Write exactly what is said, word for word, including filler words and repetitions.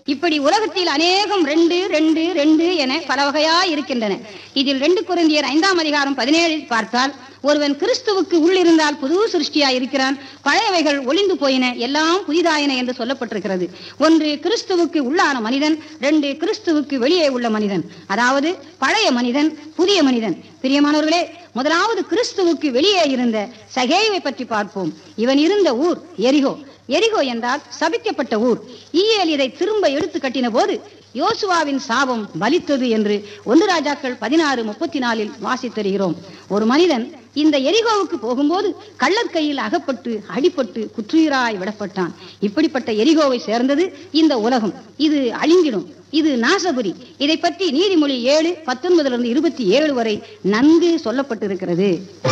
இப்படி உலகத்தில் அநேகம் ரெண்டு ரெண்டு ரெண்டு என பல வகையா இருக்கின்றன. இதில் ரெண்டு கொரிந்தியர் ஐந்தாம் அதிகாரம் பதினேழில் பார்த்தால், ஒருவன் கிறிஸ்துவுக்கு உள்ளிருந்தால் புது சிருஷ்டியாய் இருக்கிறான், பழையவைகள் ஒளிந்து போயின, எல்லாம் புதிதாயின என்று சொல்லப்பட்டிருக்கிறது. ஒன்று கிறிஸ்துவுக்கு உள்ளான மனிதன், ரெண்டு கிறிஸ்துவுக்கு வெளியே உள்ள மனிதன், அதாவது பழைய மனிதன் புதிய மனிதன். பிரியமானவர்களே, முதலாவது கிறிஸ்துவுக்கு வெளியே இருந்த சகேயுவை பற்றி பார்ப்போம். இவன் இருந்த ஊர் எரிகோ. எரிகோ என்றால் சபிக்கப்பட்ட ஊர். ஈயேல் இதை திரும்ப எடுத்து கட்டின போது யோசுவாவின் சாபம் பலித்தது என்று ஒன்று ராஜாக்கள் பதினாறு முப்பத்தி நாலில் வாசித்தருகிறோம். ஒரு மனிதன் இந்த எரிகோவுக்கு போகும்போது கள்ளர் கையில் அகப்பட்டு அடிபட்டு குற்றுயிராய் விடப்பட்டான். இப்படிப்பட்ட எரிகோவை சேர்ந்தது இந்த உலகம். இது அழிந்திடும், இது நாசபுரி. இதை பற்றி நீதிமொழி ஏழு பத்தொன்பதிலிருந்து இருபத்தி ஏழு வரை நன்கு சொல்லப்பட்டிருக்கிறது.